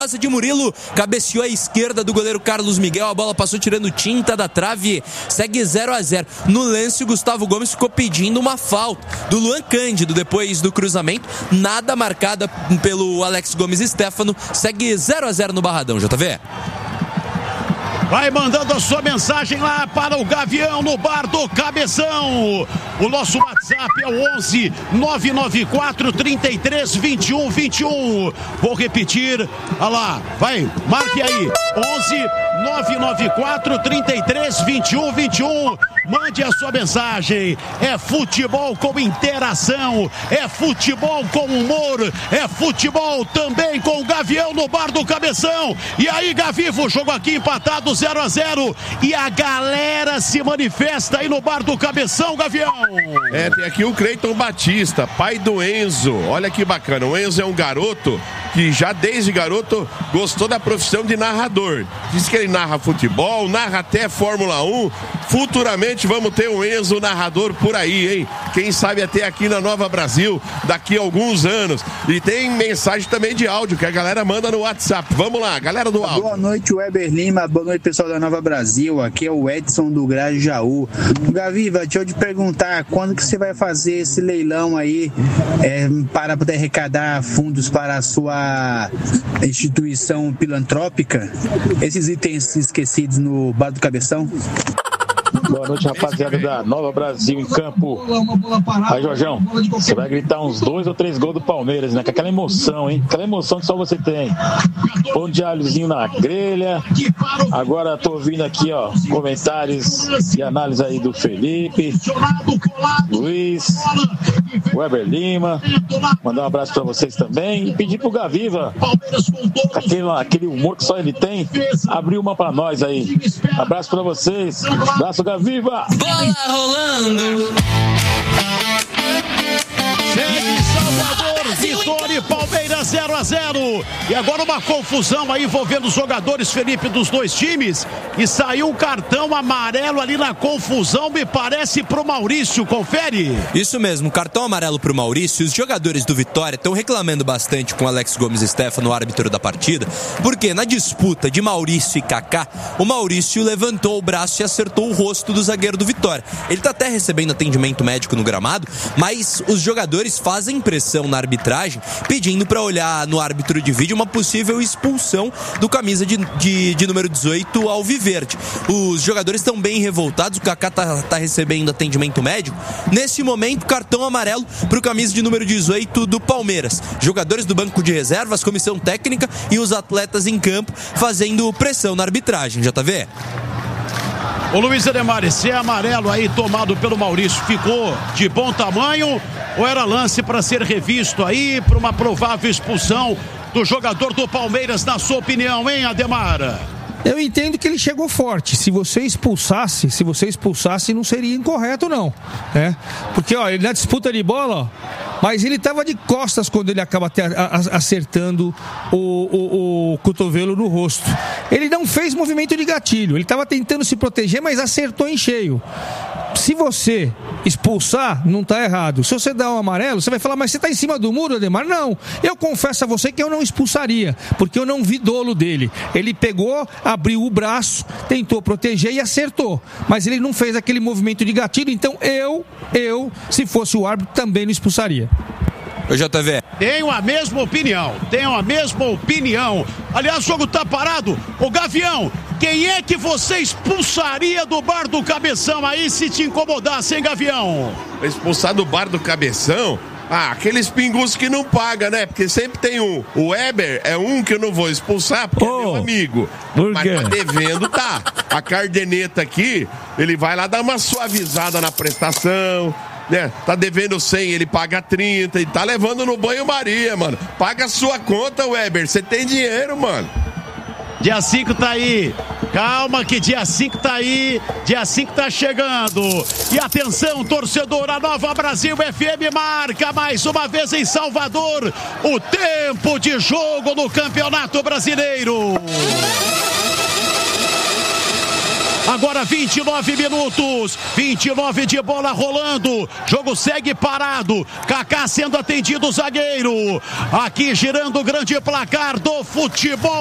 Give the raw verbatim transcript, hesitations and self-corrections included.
de Murilo, cabeceou à esquerda do goleiro Carlos Miguel, a bola passou tirando tinta da trave, segue zero a zero. No lance, o Gustavo Gomes ficou pedindo uma falta do Luan Cândido depois do cruzamento, nada marcada pelo Alex Gomes Stefano, segue zero a zero no Barradão, J V. Vai mandando a sua mensagem lá para o Gavião no Bar do Cabeção. O nosso WhatsApp é o onze nove nove quatro, trinta e três, vinte e um, vinte e um. Vou repetir. Olha lá, vai, marque aí. onze nove nove quatro, trinta e três, vinte e um, vinte e um. Mande a sua mensagem. É futebol com interação, é futebol com humor, é futebol também com o Gavião no Bar do Cabeção. E aí, Gavivo, jogo aqui empatado zero a zero e a galera se manifesta aí no Bar do Cabeção, Gavião. É, tem aqui o Cleiton Batista, pai do Enzo. Olha que bacana, o Enzo é um garoto que já desde garoto gostou da profissão de narrador. Diz que ele narra futebol, narra até Fórmula um. Futuramente vamos ter um Enzo narrador por aí, hein? Quem sabe até aqui na Nova Brasil, daqui a alguns anos. E tem mensagem também de áudio que a galera manda no WhatsApp. Vamos lá, galera do áudio. Boa noite, Weber Lima. Boa noite, pessoal da Nova Brasil. Aqui é o Edson do Grajaú. Gaviva, deixa eu te perguntar, quando que você vai fazer esse leilão aí é, para poder arrecadar fundos para a sua instituição filantrópica? Esses itens esquecidos no Bar do Cabeção? Boa noite, rapaziada da Nova Brasil em campo. Aí, Jorjão, você vai gritar uns dois ou três gols do Palmeiras, né? Com aquela emoção, hein? Aquela emoção que só você tem. Pão de alhozinho na grelha. Agora tô ouvindo aqui, ó, comentários e análise aí do Felipe, Luiz, Weber Lima. Mandar um abraço pra vocês também. E pedir pro Gaviva, aquele, aquele humor que só ele tem, abrir uma pra nós aí. Abraço pra vocês. Abraço, Gaviva! Bola rolando! Segue Salvador, Vitória e Palmeiras zero a zero. E agora uma confusão aí envolvendo os jogadores, Felipe, dos dois times. E saiu um cartão amarelo ali na confusão, me parece, pro Maurício. Confere. Isso mesmo, cartão amarelo pro Maurício. Os jogadores do Vitória estão reclamando bastante com o Alex Gomes Stefano, o árbitro da partida, porque na disputa de Maurício e Kaká, o Maurício levantou o braço e acertou o rosto do zagueiro do Vitória. Ele tá até recebendo atendimento médico no gramado, mas os jogadores fazem pressão na arbitragem, pedindo para olhar no árbitro de vídeo uma possível expulsão do camisa de, de, de número dezoito Alviverde. Os jogadores estão bem revoltados, o Kaká tá, tá recebendo atendimento médico. Nesse momento, cartão amarelo pro camisa de número dezoito do Palmeiras. Jogadores do banco de reservas, comissão técnica e os atletas em campo fazendo pressão na arbitragem, J V. O Luiz Ademar, esse é amarelo aí tomado pelo Maurício, ficou de bom tamanho ou era lance para ser revisto aí para uma provável expulsão do jogador do Palmeiras, na sua opinião, hein, Ademar? Eu entendo que ele chegou forte. Se você expulsasse, se você expulsasse, não seria incorreto, não. É? Porque, ó, ele na disputa de bola, ó, mas ele estava de costas quando ele acaba até acertando o, o, o cotovelo no rosto. Ele não fez movimento de gatilho. Ele estava tentando se proteger, mas acertou em cheio. Se você expulsar, não está errado. Se você dá um amarelo, você vai falar, mas você está em cima do muro, Ademar? Não. Eu confesso a você que eu não expulsaria, porque eu não vi dolo dele. Ele pegou, abriu o braço, tentou proteger e acertou. Mas ele não fez aquele movimento de gatilho, então eu, eu, se fosse o árbitro, também não expulsaria. Ô, J V. Tenho a mesma opinião, tenho a mesma opinião. Aliás, o jogo tá parado. Ô, Gavião, quem é que você expulsaria do Bar do Cabeção aí se te incomodasse, hein, Gavião? Expulsar do Bar do Cabeção? Ah, aqueles pingus que não paga, né? Porque sempre tem um. O Weber é um que eu não vou expulsar porque oh, é meu amigo. Por mas quê? tá devendo, tá. A Cardeneta aqui, ele vai lá dar uma suavizada na prestação, né? Tá devendo cem, ele paga trinta e tá levando no banho-maria, mano. Paga a sua conta, Weber. Você tem dinheiro, mano. Dia cinco tá aí. Calma que dia cinco tá aí. Dia cinco tá chegando. E atenção, torcedor, a Nova Brasil F M marca mais uma vez em Salvador o tempo de jogo no Campeonato Brasileiro. Agora vinte e nove minutos, vinte e nove de bola rolando. Jogo segue parado. Kaká sendo atendido o zagueiro. Aqui girando o grande placar do futebol.